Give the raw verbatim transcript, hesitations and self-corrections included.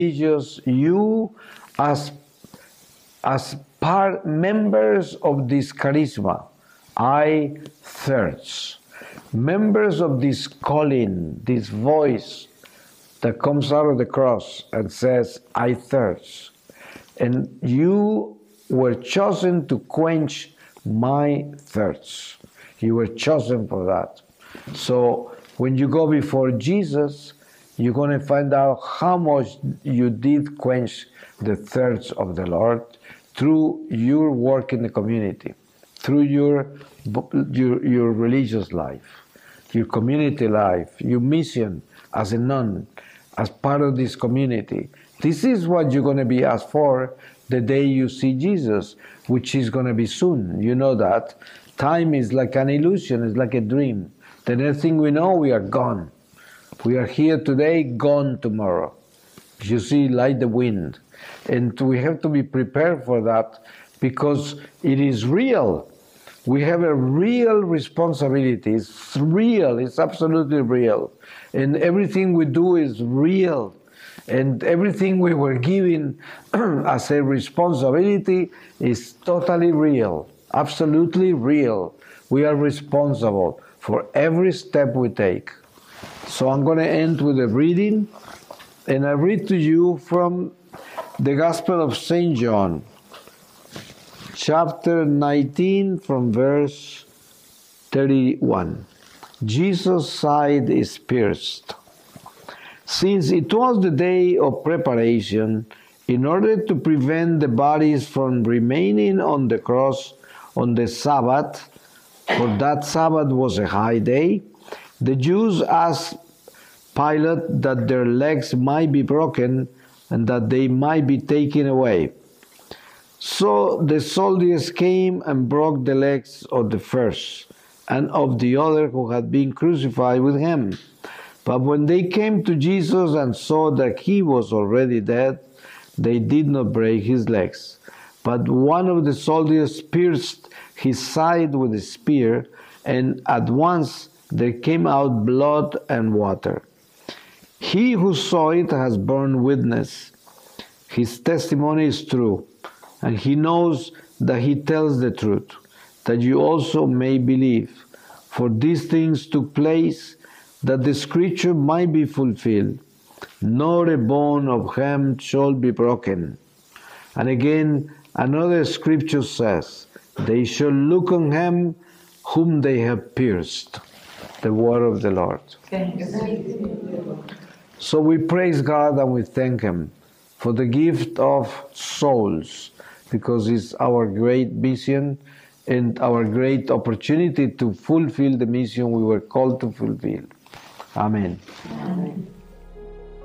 religious, you as as part members of this charisma, I thirst. Members of this calling, this voice that comes out of the cross and says, I thirst. And you were chosen to quench my thirst. You were chosen for that. So when you go before Jesus, you're going to find out how much you did quench the thirst of the Lord through your work in the community, through your, your, your religious life, your community life, your mission as a nun, as part of this community. This is what you're going to be asked for the day you see Jesus, which is going to be soon. You know that. Time is like an illusion, it's like a dream. The next thing we know, we are gone. We are here today, gone tomorrow. You see, like the wind. And we have to be prepared for that because it is real. We have a real responsibility. It's real. It's absolutely real. And everything we do is real. And everything we were given as a responsibility is totally real. Absolutely real. We are responsible for every step we take. So I'm going to end with a reading. And I read to you from the Gospel of Saint John, chapter nineteen, from verse thirty-one. Jesus' side is pierced. Since it was the day of preparation, in order to prevent the bodies from remaining on the cross on the Sabbath, for that Sabbath was a high day, the Jews asked Pilate that their legs might be broken and that they might be taken away. So the soldiers came and broke the legs of the first and of the other who had been crucified with him. But when they came to Jesus and saw that he was already dead, they did not break his legs. But one of the soldiers pierced his side with a spear, and at once there came out blood and water. He who saw it has borne witness. His testimony is true, and he knows that he tells the truth, that you also may believe. For these things took place, that the scripture might be fulfilled. Not a bone of him shall be broken. And again, another scripture says, they shall look on him whom they have pierced. The word of the Lord. So we praise God and we thank him for the gift of souls, because it's our great mission and our great opportunity to fulfill the mission we were called to fulfill. Amen. Amen.